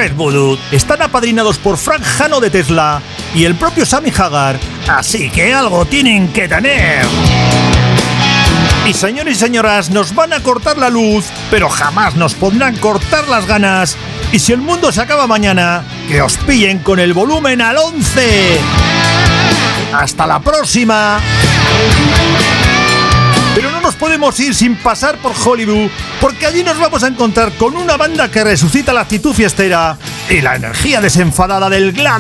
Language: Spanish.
Red Voodoo están apadrinados por Frank Jano de Tesla y el propio Sammy Hagar, así que algo tienen que tener. Y señores y señoras, nos van a cortar la luz, pero jamás nos podrán cortar las ganas. Y si el mundo se acaba mañana, que os pillen con el volumen al 11. ¡Hasta la próxima! Pero no nos podemos ir sin pasar por Hollywood, porque allí nos vamos a encontrar con una banda que resucita la actitud fiestera y la energía desenfadada del glam